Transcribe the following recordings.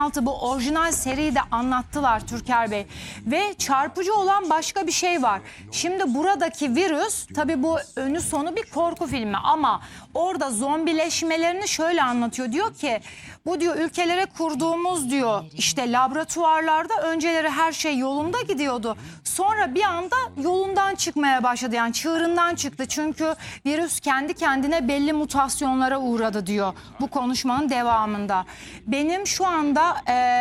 Bu orijinal seriyi de anlattılar Türker Bey. Ve çarpıcı olan başka bir şey var. Şimdi buradaki virüs, tabii bu önü sonu bir korku filmi ama orada zombileşmelerini şöyle anlatıyor. Diyor ki bu diyor ülkelere kurduğumuz diyor işte laboratuvarlarda önceleri her şey yolunda gidiyordu. Sonra bir anda yolundan çıkmaya başladı, yani çığırından çıktı. Çünkü virüs kendi kendine belli mutasyonlara uğradı diyor bu konuşmanın devamında. Benim şu anda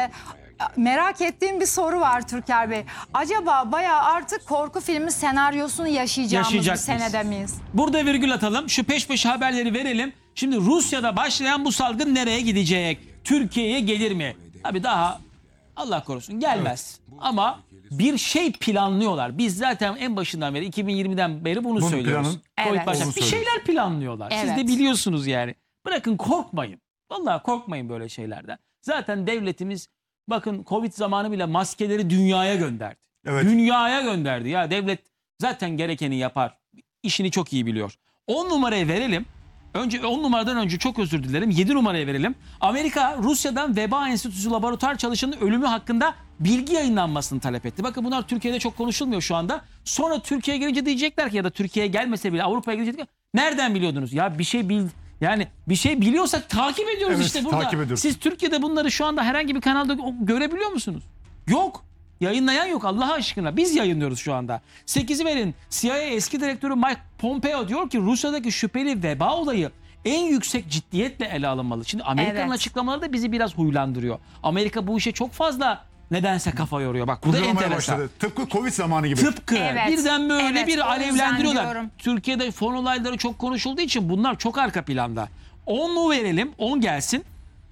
merak ettiğim bir soru var Türker Bey. Acaba bayağı artık korku filmi senaryosunu yaşayacağımız bir senede miyiz? Burada virgül atalım. Şu peş peşe haberleri verelim. Şimdi Rusya'da başlayan bu salgın nereye gidecek? Türkiye'ye gelir mi? Tabii daha Allah korusun gelmez. Evet. Ama bir şey planlıyorlar. Biz zaten en başından beri 2020'den beri bunu söylüyoruz. Evet. Bir şeyler planlıyorlar. Evet. Siz de biliyorsunuz yani. Bırakın korkmayın. Vallahi korkmayın böyle şeylerden. Zaten devletimiz bakın Covid zamanı bile maskeleri dünyaya gönderdi. Evet. Dünyaya gönderdi. Ya devlet zaten gerekeni yapar. İşini çok iyi biliyor. 10 numarayı verelim. Önce 10 numaradan önce çok özür dilerim. 7 numarayı verelim. Amerika Rusya'dan Veba Enstitüsü laboratuvar çalışanının ölümü hakkında bilgi yayınlanmasını talep etti. Bakın bunlar Türkiye'de çok konuşulmuyor şu anda. Sonra Türkiye'ye gelince diyecekler ki ya da Türkiye'ye gelmese bile Avrupa'ya gelince nereden biliyordunuz? Ya bir şey yani bir şey biliyorsak takip ediyoruz Evet, işte burada. takip ediyoruz. Siz Türkiye'de bunları şu anda herhangi bir kanalda görebiliyor musunuz? Yok. Yayınlayan yok Allah aşkına. Biz yayınlıyoruz şu anda. 8'i verin. CIA eski direktörü Mike Pompeo diyor ki Rusya'daki şüpheli veba olayı en yüksek ciddiyetle ele alınmalı. Şimdi Amerika'nın açıklamaları da bizi biraz huylandırıyor. Amerika bu işe çok fazla nedense kafa yoruyor. Bak bu da enteresan. Başladı. Tıpkı Covid zamanı gibi. Tıpkı. Evet. Birden böyle Evet, o bir yüzden alevlendiriyorlar. diyorum. Türkiye'de fon olayları çok konuşulduğu için bunlar çok arka planda. 10 mu verelim? 10 gelsin.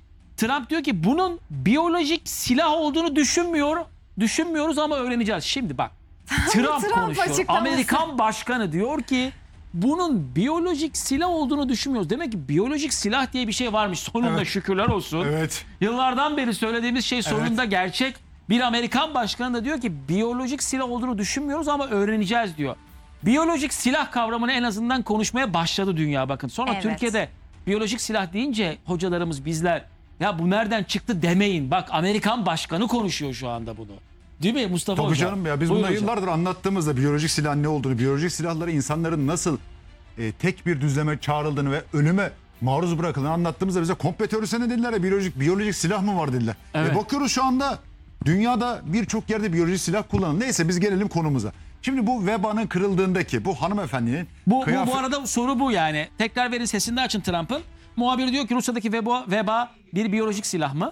Trump diyor ki bunun biyolojik silah olduğunu düşünmüyoruz ama öğreneceğiz. Şimdi bak Trump konuşuyor. açıklaması. Amerikan başkanı diyor ki bunun biyolojik silah olduğunu düşünmüyoruz. Demek ki biyolojik silah diye bir şey varmış. Sonunda Evet. şükürler olsun. Evet. Yıllardan beri söylediğimiz şey sonunda gerçek. Bir Amerikan başkanı da diyor ki biyolojik silah olduğunu düşünmüyoruz ama öğreneceğiz diyor. Biyolojik silah kavramını en azından konuşmaya başladı dünya bakın. Sonra Evet. Türkiye'de biyolojik silah deyince hocalarımız bizler ya bu nereden çıktı demeyin. Bak Amerikan başkanı konuşuyor şu anda bunu. Değil mi Mustafa Tabii Hocam? canım ya biz Buyur bunları hocam. yıllardır anlattığımızda biyolojik silah ne olduğunu, biyolojik silahları insanların nasıl tek bir düzleme çağrıldığını ve ölüme maruz bırakıldığını anlattığımızda bize komplo teorisine dediler ya biyolojik silah mı var dediler. Evet. Bakıyoruz şu anda dünyada birçok yerde biyolojik silah kullanılıyor. Neyse biz gelelim konumuza. Şimdi bu vebanın kırıldığındaki bu hanımefendinin Bu arada soru bu yani. Tekrar verin sesini de açın Trump'ın. Muhabiri diyor ki Rusya'daki veba bir biyolojik silah mı?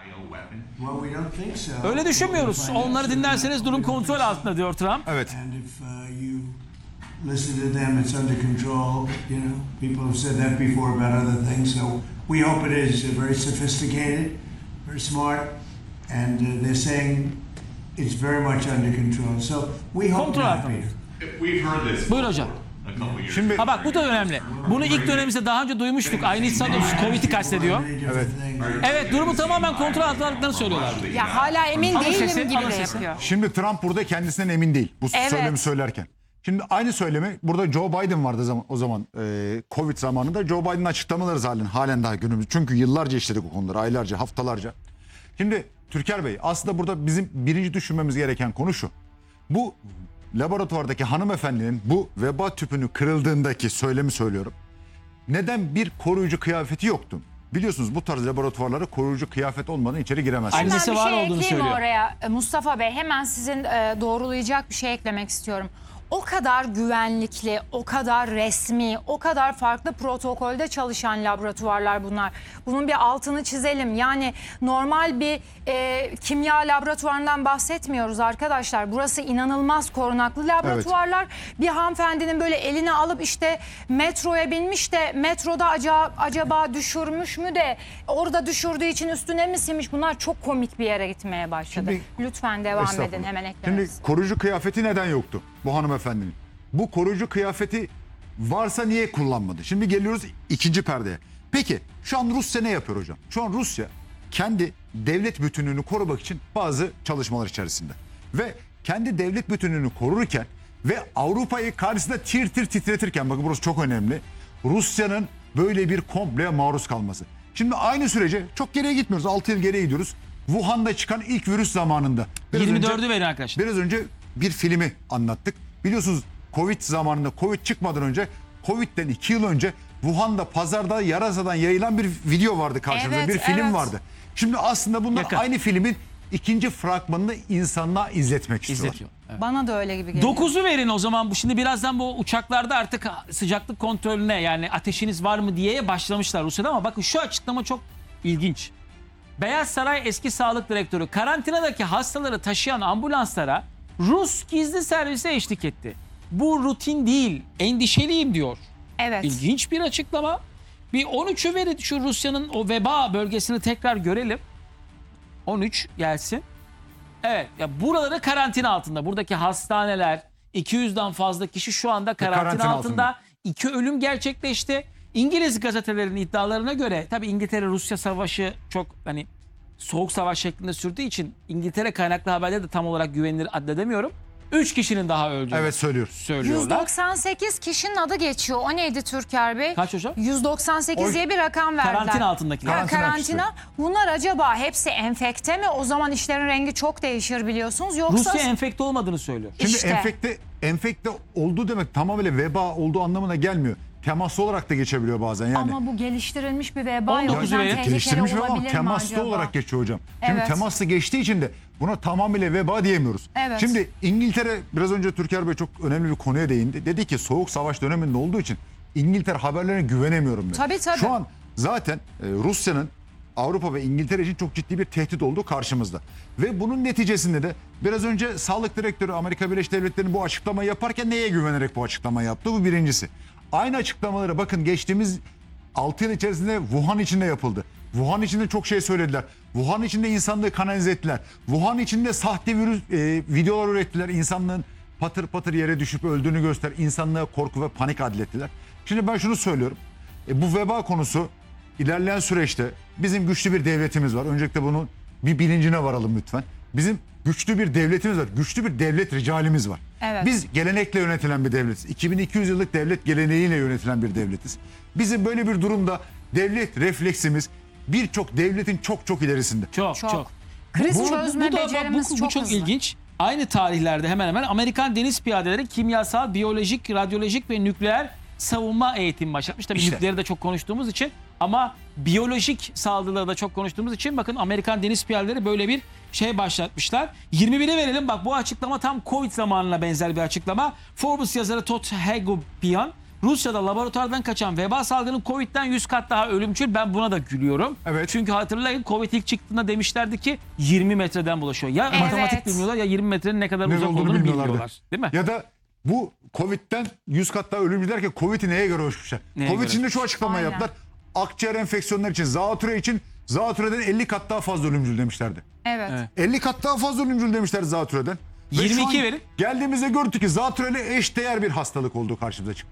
Well, we don't think so. Öyle düşünmüyoruz. Onları dinlerseniz durum kontrol altında diyor Trump. Evet. And if you listen to them, it's under control. You know, people have said that before about other things. So we hope it is very sophisticated, very smart, and they're saying it's very much under control. So we hope Kontrol not, altında. Peter. We've heard this Buyur hocam. a couple years Şimdi Ha bak bu da önemli. Bunu ilk dönemimizde daha önce duymuştuk. Aynı insanlar Covid'i kastediyor. Many different things. Evet durumu tamamen kontrol altına aldıklarını söylüyorlar. Ya hala emin Ama değilim sesi, gibi ama de sesi. yapıyor. Şimdi Trump burada kendisinden emin değil bu Evet. söylemi söylerken. Şimdi aynı söylemi burada Joe Biden vardı o zaman Covid zamanında. Joe Biden'ın açıklamaları halen daha günümüz. Çünkü yıllarca işledik o konuları, aylarca, haftalarca. Şimdi Türker Bey aslında burada bizim birinci düşünmemiz gereken konu şu. Bu laboratuvardaki hanımefendinin bu veba tüpünü kırıldığındaki söylemi söylüyorum. Neden bir koruyucu kıyafeti yoktu? Biliyorsunuz bu tarz laboratuvarlara koruyucu kıyafet olmadan içeri giremezsiniz. Aynı- Ben Annesi bir var şey olduğunu ekleyeyim söylüyor. oraya Mustafa Bey. Hemen sizin doğrulayacak bir şey eklemek istiyorum. O kadar güvenlikli, o kadar resmi, o kadar farklı protokolde çalışan laboratuvarlar bunlar. Bunun bir altını çizelim. Yani normal bir kimya laboratuvarından bahsetmiyoruz arkadaşlar. Burası inanılmaz korunaklı laboratuvarlar. Bir hanımefendinin böyle eline alıp işte metroya binmiş de metroda acaba düşürmüş mü de orada düşürdüğü için üstüne mi sinmiş? Bunlar çok komik bir yere gitmeye başladı. Şimdi- Lütfen devam edin Estağfurullah. hemen eklemeniz. Şimdi koruyucu kıyafeti neden yoktu bu hanımefendinin? Bu koruyucu kıyafeti varsa niye kullanmadı? Şimdi geliyoruz ikinci perdeye. Peki şu an Rusya ne yapıyor hocam? Şu an Rusya kendi devlet bütünlüğünü korumak için bazı çalışmalar içerisinde. Ve kendi devlet bütünlüğünü korurken ve Avrupa'yı karşısında tir tir titretirken, bakın burası çok önemli. Rusya'nın böyle bir komploya maruz kalması. Şimdi aynı sürece çok geriye gitmiyoruz. 6 yıl geriye gidiyoruz. Wuhan'da çıkan ilk virüs zamanında. 24'ü verin arkadaşlar. Biraz önce bir filmi anlattık. Biliyorsunuz Covid zamanında, Covid çıkmadan önce, Covid'den 2 yıl önce Wuhan'da pazarda yarasadan yayılan bir video vardı karşımızda. Evet, bir film evet. vardı. Şimdi aslında bunlar Yakın. aynı filmin ikinci fragmanını insanlığa izletmek istiyorlar. İzletiyor. Evet. Bana da öyle gibi geliyor. 9'u verin o zaman. Şimdi birazdan bu uçaklarda artık sıcaklık kontrolüne, yani ateşiniz var mı diye başlamışlar Rusya'da, ama bakın şu açıklama çok ilginç. Beyaz Saray eski sağlık direktörü karantinadaki hastaları taşıyan ambulanslara Rus gizli servise eşlik etti. Bu rutin değil, endişeliyim diyor. Evet. İlginç bir açıklama. Bir 13'ü verin, şu Rusya'nın o veba bölgesini tekrar görelim. 13 gelsin. Evet, ya buraları karantina altında. Buradaki hastaneler, 200'den fazla kişi şu anda karantina altında. 2 ölüm gerçekleşti. İngiliz gazetelerinin iddialarına göre, tabii İngiltere-Rusya savaşı çok hani soğuk savaş şeklinde sürdüğü için İngiltere kaynaklı haberleri de tam olarak güvenilir addedemiyorum. 3 kişinin daha öldüğünü Evet, söylüyoruz. söylüyorlar. 198 kişinin adı geçiyor. O neydi Türker Bey? Kaç hocam? 198 diye bir rakam verdiler. Karantina altındakiler. Karantina. Bunlar acaba hepsi enfekte mi? O zaman işlerin rengi çok değişir biliyorsunuz. Yoksa Rusya enfekte olmadığını söylüyor. Şimdi İşte. enfekte olduğu demek tamamıyla veba olduğu anlamına gelmiyor. Temaslı olarak da geçebiliyor bazen yani. ama bu geliştirilmiş bir veba. 19 O yüzden veya tehlikeli Geliştirilmiş veba ama olabilir mi temaslı acaba? olarak geçiyor hocam. Şimdi Evet. temaslı geçtiği için de buna tamamıyla veba diyemiyoruz. Evet. Şimdi İngiltere, biraz önce Türker Bey çok önemli bir konuya değindi. Dedi ki soğuk savaş döneminde olduğu için İngiltere haberlerine güvenemiyorum ben. Tabii, tabii. Şu an zaten Rusya'nın Avrupa ve İngiltere için çok ciddi bir tehdit olduğu karşımızda. Ve bunun neticesinde de biraz önce Sağlık Direktörü Amerika Birleşik Devletleri'nin bu açıklamayı yaparken neye güvenerek bu açıklamayı yaptı? Bu birincisi. Aynı açıklamaları bakın geçtiğimiz 6 yıl içerisinde Wuhan içinde yapıldı. Wuhan içinde çok şey söylediler. Wuhan içinde insanlığı kanalize ettiler. Wuhan içinde sahte virüs videolar ürettiler. İnsanlığın patır patır yere düşüp öldüğünü göster. İnsanlığa korku ve panik adlettiler. Şimdi ben şunu söylüyorum. Bu veba konusu ilerleyen süreçte bizim güçlü bir devletimiz var. Öncelikle bunun bir bilincine varalım lütfen. Bizim güçlü bir devletimiz var. Güçlü bir devlet ricalimiz var. Evet. Biz gelenekle yönetilen bir devletiz. 2200 yıllık devlet geleneğiyle yönetilen bir devletiz. Bizim böyle bir durumda devlet refleksimiz birçok devletin çok çok ilerisinde. Çok. Çok. Kriz çözme becerimiz bu çok çok hızlı. ilginç. Aynı tarihlerde hemen hemen Amerikan deniz piyadeleri kimyasal, biyolojik, radyolojik ve nükleer savunma eğitimi başlatmış. Tabii İşte. nükleeri de çok konuştuğumuz için, ama biyolojik saldırıları da çok konuştuğumuz için bakın Amerikan deniz piyadeleri böyle bir şey başlatmışlar. 21'e verelim, bak bu açıklama tam Covid zamanına benzer bir açıklama. Forbes yazarı Todd Hagopian, Rusya'da laboratuvardan kaçan veba salgını Covid'den 100 kat daha ölümcül. Ben buna da gülüyorum. Evet. Çünkü hatırlayın, Covid ilk çıktığında demişlerdi ki 20 metreden bulaşıyor. Ya Evet. matematik bilmiyorlar ya 20 metrenin ne kadar Ne uzak olduğunu olduğunu bilmiyorlardı. bilmiyorlar. Değil mi? Ya da bu Covid'den 100 kat daha ölümcül derken Covid'i neye göre ölçmüşler? Neye Covid göre? için de şu açıklamayı Aynen. yaptılar. Akciğer enfeksiyonları için, zatürre için zatürreden 50 kat daha fazla ölümcül demişlerdi. Evet. Evet. 50 kat daha fazla ölümcül demişler zatürreden. Ve şu 22 an verin. Geldiğimizde gördük ki zatürreyle eşdeğer bir hastalık olduğu karşımıza çıktı.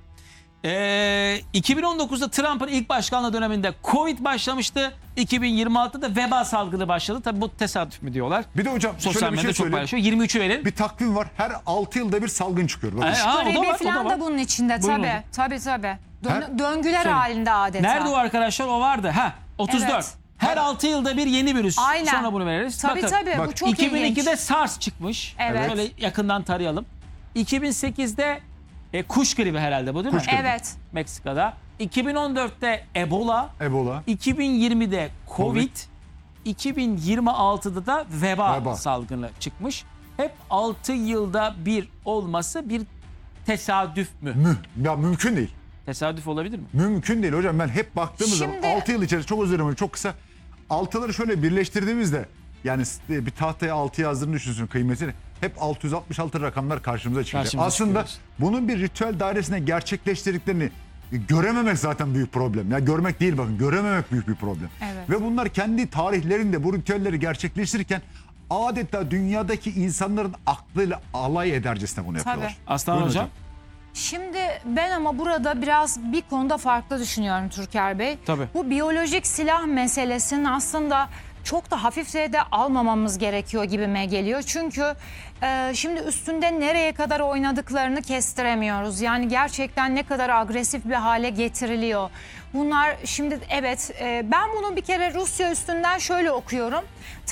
2019'da Trump'ın ilk başkanlığı döneminde Covid başlamıştı. 2026'da veba salgını başladı. Tabii bu tesadüf mü diyorlar. Bir de hocam Sosyal şöyle bir medyada şey çok söyleyeyim. paylaşıyor. 23'ü verin. Bir takvim var. Her 6 yılda bir salgın çıkıyor. Bakın. Ha, o da Gribi var, o da falan var. da bunun içinde Buyurun tabii. hocam. Tabii. Her- Döngüler Söyle. halinde adeta. Nerede o arkadaşlar? O vardı. 34. Evet. Her 6 yılda bir yeni virüs. Aynen. Sonra bunu veririz. Tabii Bakın, tabii, bu bak, çok 2002'de ilginç. SARS çıkmış. Evet. Şöyle yakından tarayalım. 2008'de kuş gribi herhalde bu, değil mi? Kuş gribi. Evet. Meksika'da. 2014'te Ebola. Ebola. 2020'de Covid. 2026'da da veba Veba. salgını çıkmış. Hep 6 yılda bir olması bir tesadüf mü? Ya mümkün değil. Tesadüf olabilir mi? Mümkün değil hocam. Ben hep baktığımız zaman Şimdi- 6 yıl içerisinde, çok özür dilerim, çok kısa. 6'ları şöyle birleştirdiğimizde, yani bir tahtaya 6 yazdığını düşünsün kıymetini. Hep 666 rakamlar karşımıza çıkacak. Karşımıza Aslında çıkıyoruz. bunun bir ritüel dairesinde gerçekleştirdiklerini görememek zaten büyük problem. Ya görmek değil, bakın görememek büyük bir problem. Evet. Ve bunlar kendi tarihlerinde bu ritüelleri gerçekleştirirken adeta dünyadaki insanların aklıyla alay edercesine bunu yapıyorlar. Aslan Buyurun hocam. Şimdi ben ama burada biraz bir konuda farklı düşünüyorum Türker Bey. Tabii. Bu biyolojik silah meselesinin aslında çok da hafife de almamamız gerekiyor gibime geliyor. Çünkü şimdi üstünde nereye kadar oynadıklarını kestiremiyoruz. Yani gerçekten ne kadar agresif bir hale getiriliyor. Bunlar şimdi evet ben bunu bir kere Rusya üstünden şöyle okuyorum.